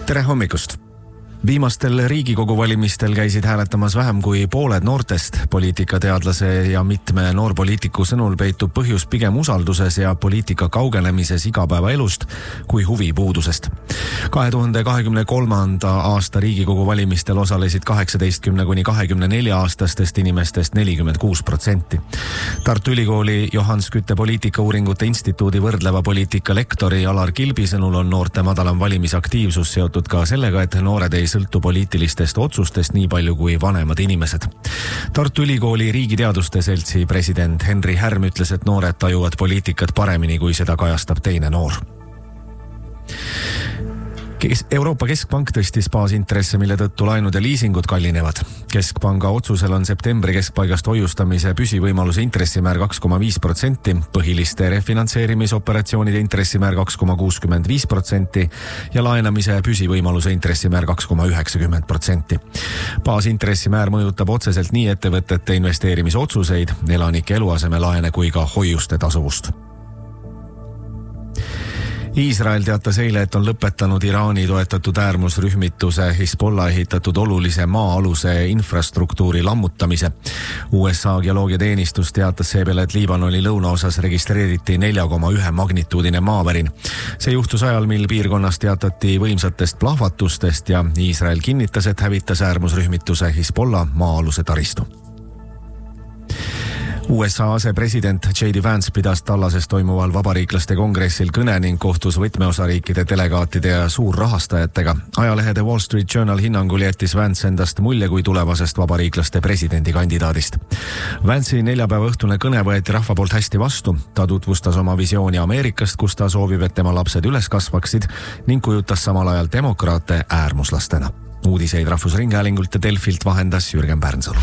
Tere hommikust! Viimastel Riigikogu valimistel käisid hääletamas vähem kui pooled noortest. Poliitikateadlase ja mitme noorpoliitiku sõnul peitub põhjus pigem usalduses ja poliitika kaugenemises igapäevaelust kui huvipuudusest. 2023. aasta Riigikogu valimistel osalesid 18–24 aastastest inimestest 46%. Tartu Ülikooli Johan Skytte poliitikauuringute instituudi võrdleva poliitika lektori Alar Kilbi sõnul on noorte madalam valimisaktiivsus seotud ka sellega, et noored ei sõltu poliitilistest otsustest nii palju kui vanemad inimesed. Tartu Ülikooli riigiteaduste seltsi president Henri Härm ütles, et noored tajuvad poliitikat paremini, kui seda kajastab teine noor. Euroopa Keskpank tõstis baasintresse, mille tõttu laenud ja liisingud kallinevad. Keskpanga otsusel on septembri keskpaigast hoiustamise püsivõimaluse intressimäär 2,5%, põhiliste refinantseerimisoperatsioonide intressimäär 2,65% ja laenamise püsivõimaluse intressimäär 2,90%. Baasintressimäär mõjutab otseselt nii ettevõtete investeerimisotsuseid, elanike eluasemelaene kui ka hoiuste tasuvust. Iisrael teatas eile, et on lõpetanud Iraani toetatud äärmusrühmituse Hezbollah ehitatud olulise maa-aluse infrastruktuuri lammutamise. USA geoloogiateenistus teatas seepeale, et Liibanoni lõunaosas registreeriti 4,1 magnituudine maavärin. See juhtus ajal, mil piirkonnas teatati võimsatest plahvatustest ja Iisrael kinnitas, et hävitas äärmusrühmituse Hezbollah maa-aluse taristu. USA asepresident J.D. Vance pidas Tallases toimuval vabariiklaste kongressil kõne ning kohtus võtmeosariikide delegaatide ja suurrahastajatega. Ajalehe The Wall Street Journal hinnangul jättis Vance endast mulje kui tulevasest vabariiklaste presidendikandidaadist. Vance'i neljapäeva õhtune kõne võeti rahva poolt hästi vastu. Ta tutvustas oma visiooni Ameerikast, kus ta soovib, et tema lapsed üles kasvaksid ning kujutas samal ajal demokraate äärmuslastena. Uudiseid Rahvusringhäälingult ja Delfilt vahendas Jürgen Pärnsalu.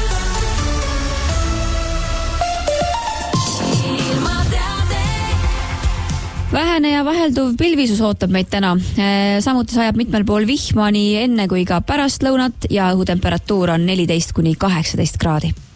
Vähene ja vahelduv pilvisus ootab meid täna. Samuti sajab mitmel pool vihma nii enne kui ka pärast lõunat ja õhutemperatuur on 14–18 kraadi.